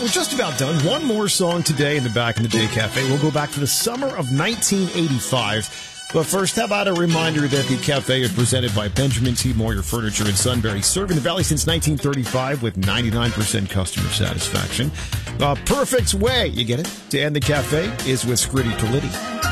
we're just about done. One more song today in the Back in the Day Cafe. We'll go back to the summer of 1985. But first, how about a reminder that the cafe is presented by Benjamin T. Moyer Furniture in Sunbury, serving the Valley since 1935 with 99% customer satisfaction. The perfect way, you get it, to end the cafe is with Scritti Politti.